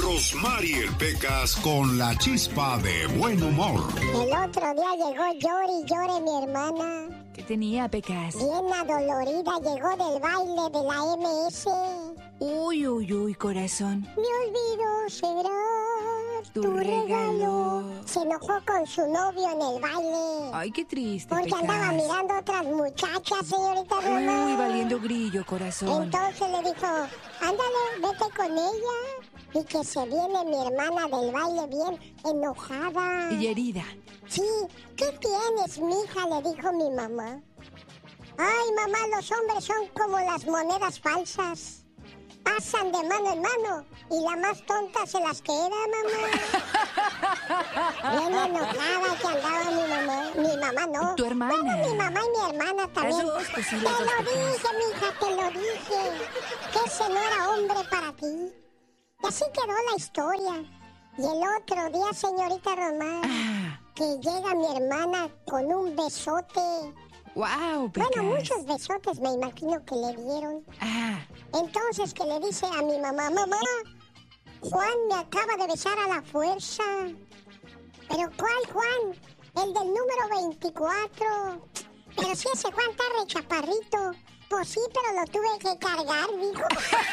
Rosmarie Pecas con la chispa de buen humor. El otro día llegó llore mi hermana. ¿Qué tenía, Pecas? Bien adolorida, llegó del baile de la MS. Uy, corazón. Me olvidó será tu regalo. Se enojó con su novio en el baile. Ay, qué triste, porque Pecas. andaba mirando a otras muchachas, señorita Román. Uy, valiendo grillo, corazón. Entonces le dijo, ándale, vete con ella. Y que se viene mi hermana del baile bien enojada. Y herida. Sí, ¿qué tienes, mija? Le dijo mi mamá. Ay, mamá, los hombres son como las monedas falsas. Pasan de mano en mano y la más tonta se las queda, mamá. Bien enojada que andaba mi mamá. Mi mamá no. ¿Tu hermana? Bueno, mi mamá y mi hermana también. Las dos, pues sí, te las dos, lo dije, mija, te lo dije. Que ese no era hombre para ti. Y así quedó la historia. Y el otro día, señorita Román, que llega mi hermana con un besote. ¡Wow, Pecas! Bueno, muchos besotes me imagino que le dieron. Entonces que le dice a mi mamá, mamá, Juan me acaba de besar a la fuerza. ¿Pero cuál Juan? El del número 24. Pero si ese Juan está re chaparrito. Pues sí, pero lo tuve que cargar, dijo.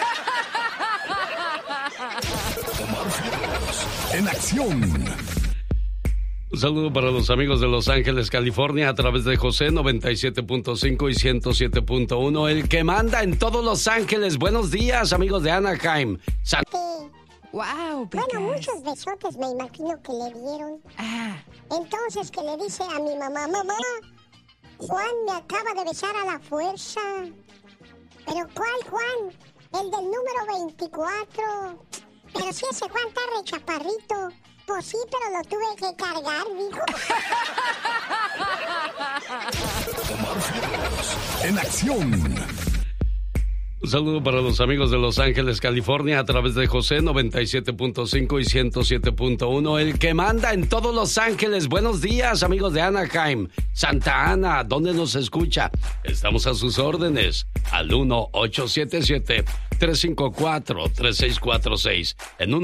Omar Fierros, en acción. Un saludo para los amigos de Los Ángeles, California, a través de José 97.5 y 107.1, el que manda en todos Los Ángeles. Buenos días, amigos de Anaheim. ¡Wow, Pecas! Bueno, muchos besotes me imagino que le dieron. Entonces que le dice a mi mamá, mamá, Juan me acaba de besar a la fuerza. ¿Pero cuál Juan? El del número 24. Pero si ese Juan está re chaparrito. Pues sí, pero lo tuve que cargar, dijo. Omar Fierros, en acción. Un saludo para los amigos de Los Ángeles, California, a través de José 97.5 y 107.1, el que manda en todos Los Ángeles. Buenos días, amigos de Anaheim, Santa Ana, ¿dónde nos escucha? Estamos a sus órdenes al 1-877-354-3646. En un